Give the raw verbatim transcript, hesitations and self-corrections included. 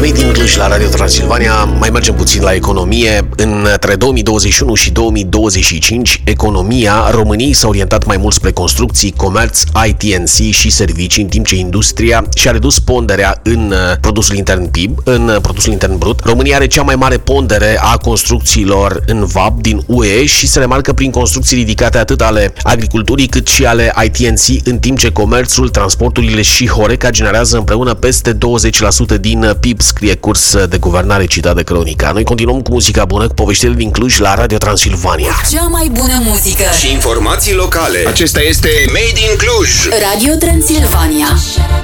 Made in Cluj la Radio Transilvania. Mai mergem puțin la economie. Între două mii douăzeci și unu și două mii douăzeci și cinci, economia României s-a orientat mai mult spre construcții, comerț, I T and C și servicii, în timp ce industria și-a redus ponderea în produsul intern P I B, în produsul intern brut. România are cea mai mare pondere a construcțiilor în V A B din U E și se remarcă prin construcții ridicate atât ale agriculturii cât și ale I T and C, în timp ce comerțul, transporturile și Horeca generează împreună peste douăzeci la sută din P I B, scrie Curs de Guvernare citat de Cronica. Noi continuăm cu muzica bună, cu poveștile din Cluj la Radio Transilvania. Cea mai bună muzică și informații locale. Acesta este Made in Cluj. Radio Transilvania.